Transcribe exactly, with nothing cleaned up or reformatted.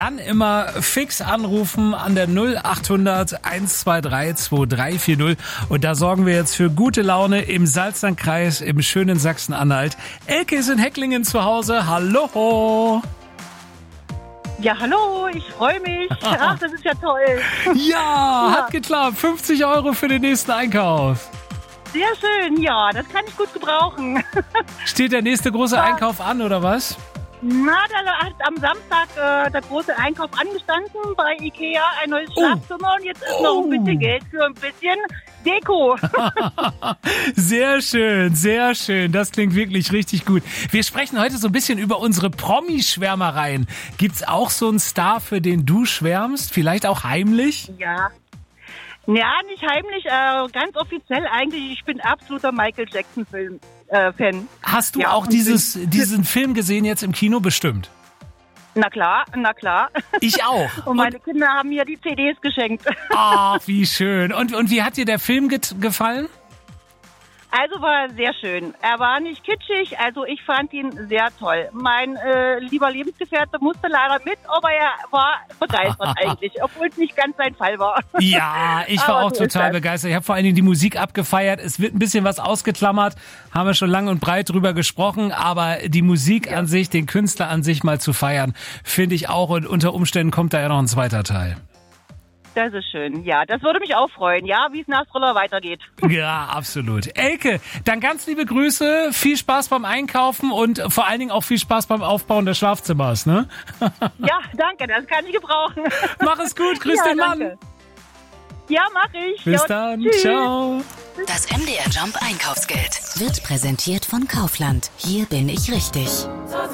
Dann immer fix anrufen an der null acht hundert eins zwei drei zwei drei vier null. Und da sorgen wir jetzt für gute Laune im Salzlandkreis, im schönen Sachsen-Anhalt. Elke ist in Hecklingen zu Hause. Hallo! Ja, hallo, ich freue mich. Ach, das ist ja toll. Ja, Ja. hat geklappt. fünfzig Euro für den nächsten Einkauf. Sehr schön, ja, das kann ich gut gebrauchen. Steht der nächste große Ja. Einkauf an, oder was? Na, da hat am Samstag äh, der große Einkauf angestanden bei Ikea, ein neues Oh. Schlafzimmer und jetzt ist noch ein bisschen Geld für ein bisschen Deko. Sehr schön, sehr schön. Das klingt wirklich richtig gut. Wir sprechen heute so ein bisschen über unsere Promi-Schwärmereien. Gibt's auch so einen Star, für den du schwärmst? Vielleicht auch heimlich? Ja. Ja, nicht heimlich, äh, ganz offiziell eigentlich. Ich bin absoluter Michael Jackson-Film. Äh, Fan. Hast du Ja, auch und dieses, diesen Film gesehen jetzt im Kino? Bestimmt. Na klar, na klar. Ich auch. Und meine Kinder haben mir die C Ds geschenkt. Ach, wie schön. Und, und wie hat dir der Film get- gefallen? Also war sehr schön. Er war nicht kitschig, also ich fand ihn sehr toll. Mein äh, lieber Lebensgefährte musste leider mit, aber er war begeistert eigentlich, obwohl es nicht ganz sein Fall war. Ja, ich war Aber auch so ist total das. begeistert. Ich habe vor allen Dingen die Musik abgefeiert. Es wird ein bisschen was ausgeklammert, haben wir schon lang und breit drüber gesprochen, aber die Musik an sich, den Künstler an sich mal zu feiern, finde ich auch, und unter Umständen kommt da ja noch ein zweiter Teil. Das ist schön, ja, das würde mich auch freuen, ja, wie es nach Thriller weitergeht. Ja, absolut. Elke, dann ganz liebe Grüße, viel Spaß beim Einkaufen und vor allen Dingen auch viel Spaß beim Aufbauen des Schlafzimmers, ne? Ja, danke, das kann ich gebrauchen. Mach es gut, grüß Ja, den Mann. danke. Ja, mach ich. Bis Ja, dann, tschüss. ciao. Das M D R Jump Einkaufsgeld wird präsentiert von Kaufland. Hier bin ich richtig.